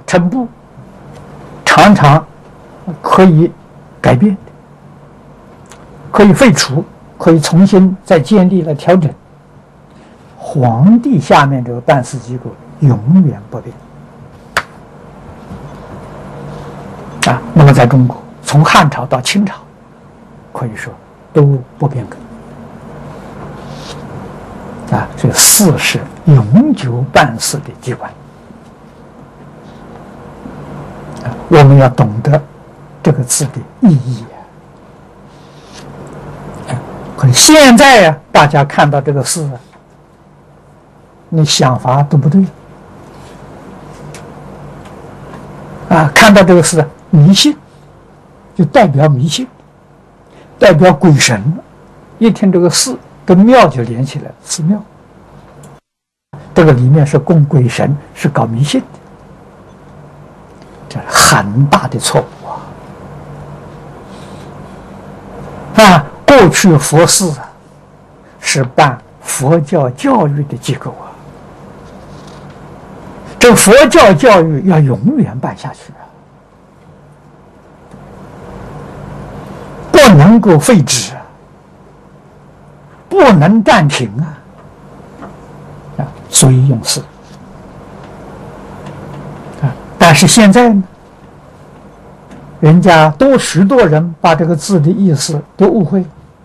程部常常可以改变，可以废除，可以重新再建立来调整。皇帝下面这个办事机构永远不变啊。那么在中国，从汉朝到清朝，可以说都不变更啊。所以寺是永久办事的机关啊。我们要懂得这个字的意义啊。可是现在呀，大家看到这个寺啊，你想法都不对啊！看到这个是迷信，就代表迷信，代表鬼神。一听这个寺跟庙就连起来了，寺庙。这个里面是供鬼神，是搞迷信的，这是很大的错误啊！过去佛寺啊，是办佛教教育的机构啊。这佛教教育要永远办下去啊，不能够废止啊，不能暂停啊，所以用寺啊。但是现在呢，人家许多人把这个字的意思都误会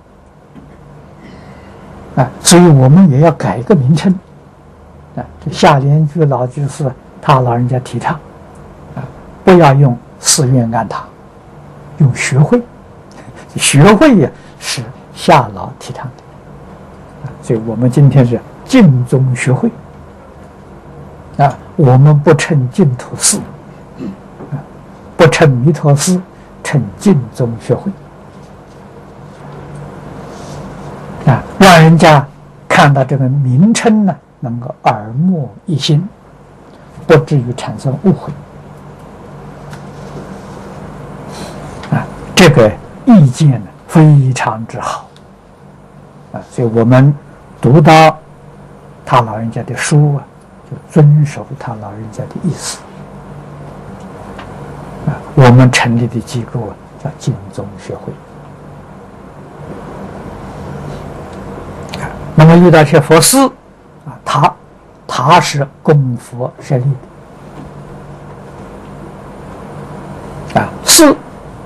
啊，所以我们也要改一个名称。这下联句老居士他老人家提倡啊，不要用寺院庵堂，用学会。学会呀是夏老提倡的啊，所以我们今天是净宗学会啊，我们不称净土寺啊，不称弥陀寺，称净宗学会啊，让人家看到这个名称呢，能够耳目一新，不至于产生误会啊。这个意见呢非常之好啊，所以我们读到他老人家的书啊，就遵守他老人家的意思啊。我们成立的机构啊叫净宗学会啊。那么遇到些佛寺啊，他是供佛设立的啊，寺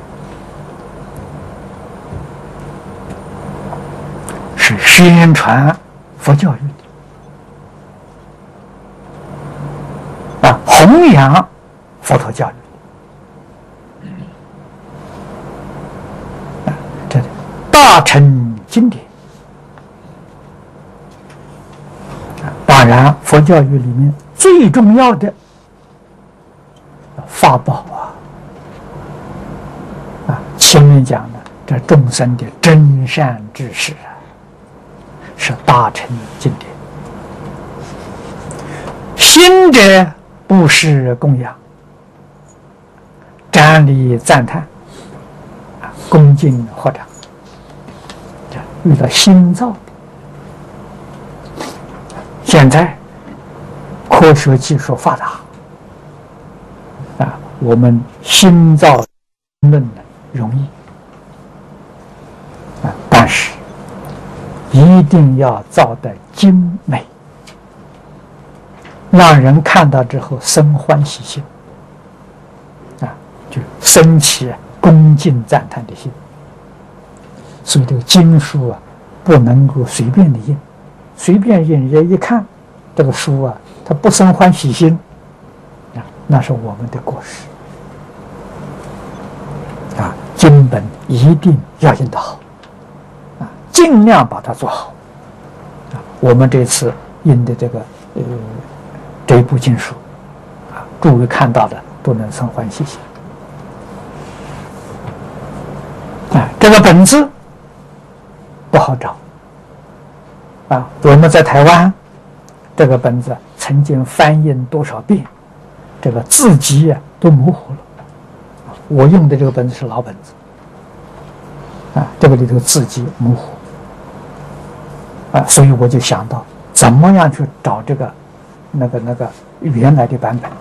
是宣传佛教育的啊，弘扬佛陀教育的啊，这大乘经典。当然，佛教育里面最重要的法宝啊，前面讲的这众生的真善知识啊，是大乘经典。行者布施供养，瞻礼赞叹啊，恭敬合掌，这遇到心造的。现在科学技术发达啊，我们心造论呢容易啊，但是一定要造得精美，让人看到之后生欢喜心啊，就升起恭敬赞叹的心。所以这个经书啊，不能够随便的印。随便印人一看这个书啊，它不生欢喜心啊，那是我们的过失啊。经本一定要印得好啊，尽量把它做好啊。我们这次印的这一部经书啊，诸位看到的都能生欢喜心啊。这个本子不好找啊，我们在台湾，这个本子曾经翻印多少遍，这个字迹啊都模糊了。我用的这个本子是老本子，啊，这个里头字迹模糊，啊，所以我就想到怎么样去找这个那个原来的版本。